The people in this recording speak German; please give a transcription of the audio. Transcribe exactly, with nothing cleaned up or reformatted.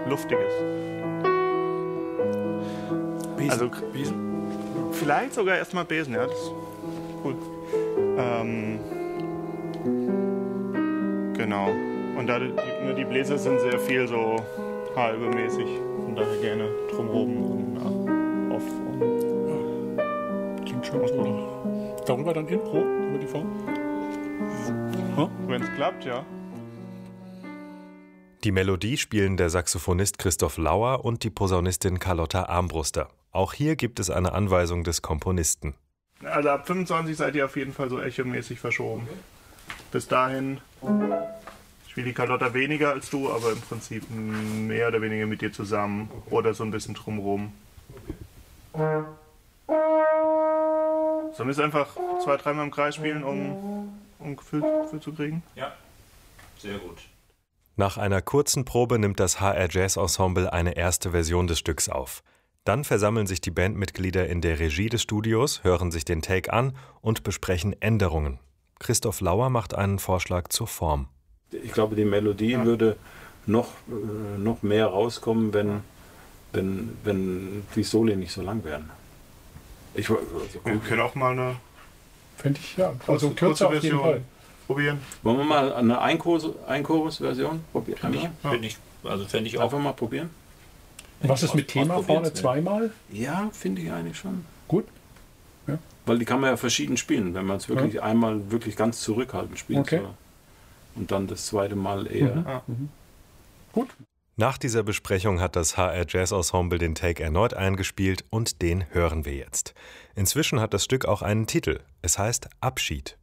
Luftiges. Besen. Also Besen. vielleicht sogar erstmal Besen, ja, das ist cool. Ähm, genau. Und da die, ne, die Bläser sind sehr viel so halbemäßig, von daher gerne drumherum und nach, auf. Und Klingt schon so. Darüber dann Impro, über die Form? wenn es klappt, ja. Die Melodie spielen der Saxophonist Christoph Lauer und die Posaunistin Carlotta Armbruster. Auch hier gibt es eine Anweisung des Komponisten. Also ab fünfundzwanzig seid ihr auf jeden Fall so echomäßig verschoben. Bis dahin spielt die Carlotta weniger als du, aber im Prinzip mehr oder weniger mit dir zusammen oder so ein bisschen drumherum. Sollen wir es einfach zwei, dreimal im Kreis spielen, um, um ein Gefühl dafür zu kriegen? Ja, sehr gut. Nach einer kurzen Probe nimmt das H R Jazz Ensemble eine erste Version des Stücks auf. Dann versammeln sich die Bandmitglieder in der Regie des Studios, hören sich den Take an und besprechen Änderungen. Christoph Lauer macht einen Vorschlag zur Form. Ich glaube, die Melodie ja. würde noch, äh, noch mehr rauskommen, wenn, wenn, wenn die Soli nicht so lang wären. Ich, also, wir können auch mal eine Fände ich, ja. Also kürzer auf jeden Fall. Probieren. Wollen wir mal eine Einchorus-Version probieren? Finde ich, find ich, also fände ich auch. Einfach mal probieren. Was ist mit Thema vorne zweimal? Ja, finde ich eigentlich schon. Gut. Ja. Weil die kann man ja verschieden spielen, wenn man es wirklich ja. einmal wirklich ganz zurückhaltend spielt. Okay. So. Und dann das zweite Mal eher. Mhm. Ah. Mhm. Gut. Nach dieser Besprechung hat das H R Jazz Ensemble den Take erneut eingespielt und den hören wir jetzt. Inzwischen hat das Stück auch einen Titel. Es heißt Abschied.